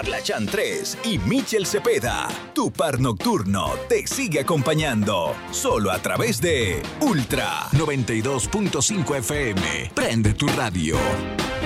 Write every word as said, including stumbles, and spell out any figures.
Carla Chantres y Michel Cepeda. Tu par nocturno te sigue acompañando solo a través de Ultra noventa y dos punto cinco F M. Prende tu radio.